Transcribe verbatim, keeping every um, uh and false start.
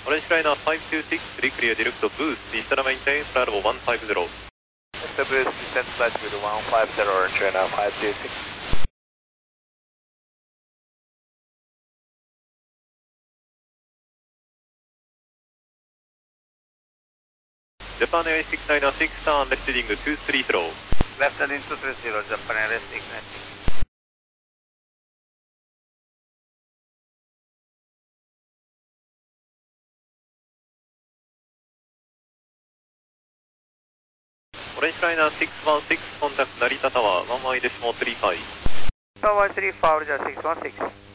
Orange Liner five two six, three clear direct to boost, Eastern maintain, flight level one five zero. The boost descent flight with one five zero, Orange Liner five two six. Japan Air six nine six, turn left heading two three zero. Left heading two three zero, Japan Air six nine six. Orange Liner six one six, contact Narita Tower, one one decimal three five. Tower three five, six one six.